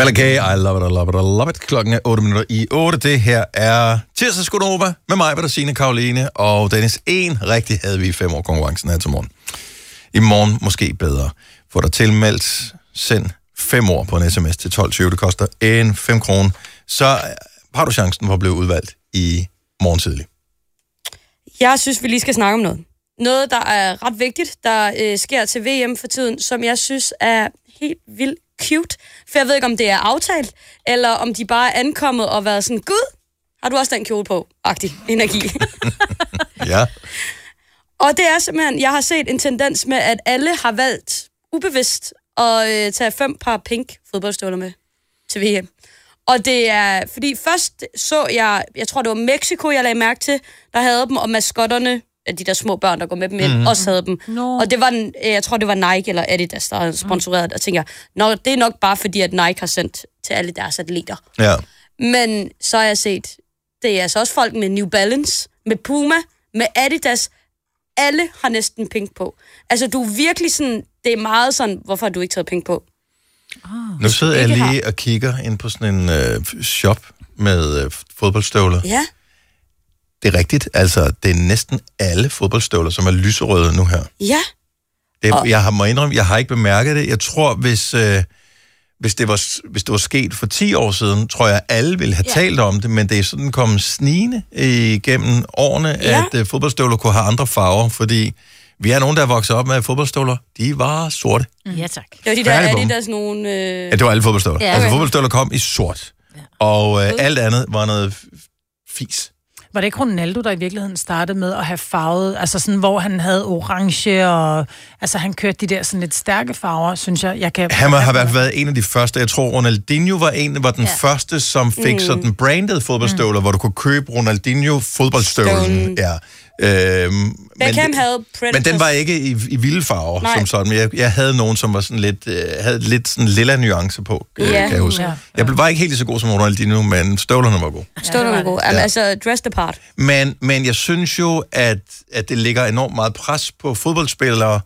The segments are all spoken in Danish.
Bella K, I love it, I love it, I love it. Klokken er 8:08. Det her er Tirsdags Godnova med mig, Signe, Karoline og Dennis. Rigtig havde vi 5 år konkurrencen her til morgen. I morgen måske bedre. Få dig tilmeldt, send 5 år på en sms til 1220. Det koster 5 kroner. Så har du chancen for at blive udvalgt i morgen tidlig. Jeg synes, vi lige skal snakke om noget. Noget, der er ret vigtigt, der sker til VM for tiden, som jeg synes er helt vildt cute. For jeg ved ikke, om det er aftalt, eller om de bare er ankommet og været sådan, Gud, har du også den kjole på? Agtig energi. Ja. Og det er simpelthen, jeg har set en tendens med, at alle har valgt ubevidst at tage 5 par pink fodboldstøvler med til VM. Og det er, fordi først så jeg tror det var Mexico, jeg lagde mærke til, der havde dem, og maskotterne, de der små børn, der går med dem ind, også havde dem. No. Og det var, jeg tror, det var Nike eller Adidas, der havde sponsoreret det. Og tænker, det er nok bare fordi, at Nike har sendt til alle deres atleter. Ja. Men så har jeg set, det er altså også folk med New Balance, med Puma, med Adidas. Alle har næsten pink på. Altså, du er virkelig sådan, det er meget sådan, hvorfor har du ikke taget pink på? Nu sidder jeg lige og kigger ind på sådan en shop med fodboldstøvler. Ja. Det er rigtigt. Altså, det er næsten alle fodboldstøvler, som er lyserøde nu her. Ja. Jeg har ikke bemærket det. Jeg tror, hvis det var sket for 10 år siden, tror jeg, alle ville have talt om det, men det er sådan kommet snigende igennem årene, at fodboldstøvler kunne have andre farver, fordi vi er nogen, der er vokset op med fodboldstøvler. De var sorte. Ja, tak. Det var de der Adidas nogle... Ja, det var alle fodboldstøvler. Ja, okay. Altså, fodboldstøvler kom i sort. Ja. Og alt andet var noget fis. Var det ikke Ronaldo, der i virkeligheden startede med at have farvet, altså sådan, hvor han havde orange, og altså han kørte de der sådan lidt stærke farver, synes jeg kan... Han har i hvert fald været en af de første. Jeg tror, Ronaldinho var den første, som fik sådan branded fodboldstøvler, hvor du kunne købe Ronaldinho fodboldstøvlen. Ja. Men den var ikke i vilde farver, som sådan. Jeg havde nogen, som var sådan lidt, havde lidt sådan lilla nuancer på, kan jeg huske. Ja. Jeg var ikke helt så god som Ronaldinho, men støvlerne var gode. Støvlerne var gode. Ja. Altså, dressed apart. Men jeg synes jo, at det ligger enormt meget pres på fodboldspillere,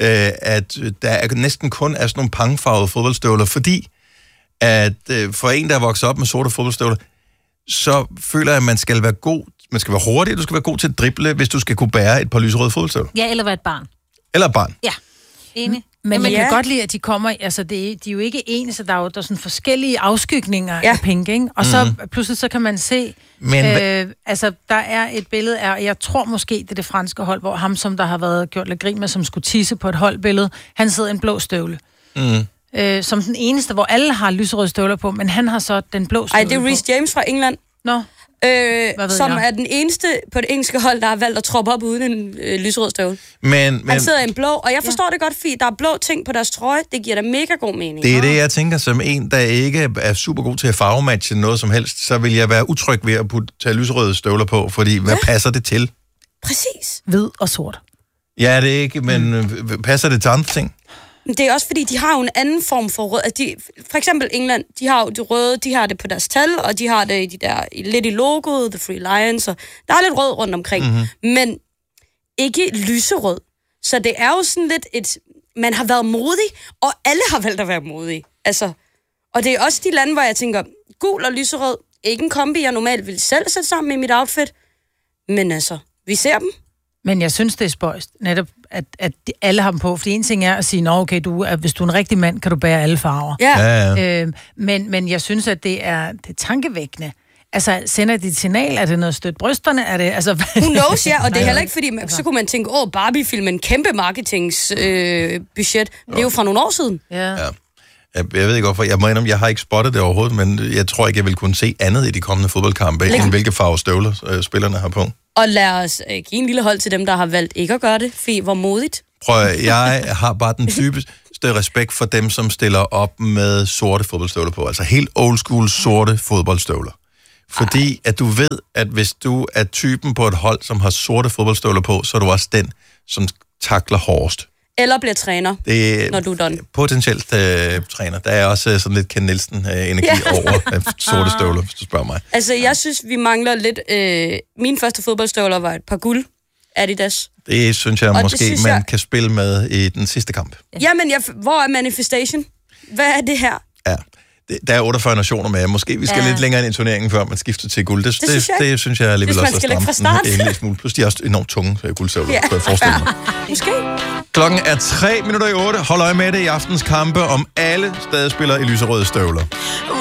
at der næsten kun er sådan nogle pangfarvede fodboldstøvler, fordi at for en, der er vokset op med sorte fodboldstøvler, så føler jeg, at man skal være god. Man skal være hurtig, du skal være god til at drible, hvis du skal kunne bære et par lyserøde fodboldstøvler. Ja, eller være et barn. Eller et barn. Ja, enig. Men man kan godt lide, at de kommer, altså de er jo ikke ens, så der er sådan forskellige afskygninger af pink, ikke? Og så pludselig så kan man se, altså der er et billede af, jeg tror måske, det er det franske hold, hvor ham, som der har været gjort lidt grin med, som skulle tisse på et holdbillede, han sidder i en blå støvle. Som den eneste, hvor alle har lyserøde støvler på, men han har så den blå støvle på. Det er Reece James fra England. Nå. Som er den eneste på det engelske hold, der har valgt at troppe op uden en lyserød støvle. Han sidder i en blå, og jeg forstår det godt, fordi der er blå ting på deres trøje. Det giver da mega god mening. Det er det, jeg tænker, som en, der ikke er super god til at farvematche noget som helst, så vil jeg være utryg ved at tage lyserøde støvler på, fordi hvad passer det til? Præcis. Hvid og sort. Ja, det er ikke, men passer det til andre ting? Det er også fordi, de har jo en anden form for rød. Altså for eksempel England, de har jo det røde, de har det på deres tal, og de har det lidt i logoet, The Free Lions, og der er lidt rød rundt omkring. Men ikke lyserød. Så det er jo sådan lidt man har været modig, og alle har valgt at være modige. Altså, og det er også de lande, hvor jeg tænker, gul og lyserød, ikke en kombi, jeg normalt ville selv sætte sammen i mit outfit. Men altså, vi ser dem. Men jeg synes, det er spøjst, netop, at alle har dem på. For en ting er at sige, okay, hvis du er en rigtig mand, kan du bære alle farver. Ja. Men jeg synes, at det er tankevækkende. Altså, sender det et signal? Er det noget stødt brysterne? Er det, altså... Who knows, ja. Og det er heller ikke, fordi så kunne man tænke, Barbie-film, en kæmpe marketingsbudget. Det er jo fra nogle år siden. Ja. Jeg ved ikke hvorfor. Jeg må indrømme, jeg har ikke spottet det overhovedet, men jeg tror ikke, jeg vil kunne se andet i de kommende fodboldkampe, end hvilke farve støvler spillerne har på. Og lad os give en lille hold til dem, der har valgt ikke at gøre det, fordi hvor modigt. Prøv at, jeg har bare den dybeste respekt for dem, som stiller op med sorte fodboldstøvler på. Altså helt old school sorte fodboldstøvler. Fordi at du ved, at hvis du er typen på et hold, som har sorte fodboldstøvler på, så er du også den, som takler hårdest. Eller bliver træner, når du er done. Potentielt træner. Der er også sådan lidt Ken Nielsen-energi over sorte støvler, hvis du spørger mig. Altså, jeg synes, vi mangler lidt... Mine første fodboldstøvler var et par guld Adidas. Det synes jeg måske, man kan spille med i den sidste kamp. Jamen, hvor er Manifestation? Hvad er det her? Ja. Der er 48 nationer med. Måske vi skal lidt længere ind i turneringen, før man skifter til guld. Det synes jeg alligevel også er stramt. Plus de er også enormt tunge guldstøvler, kunne jeg forestille mig. Måske. Klokken er 3:03. Hold øje med det i aftens kampe, om alle stadig spiller i lyserøde støvler.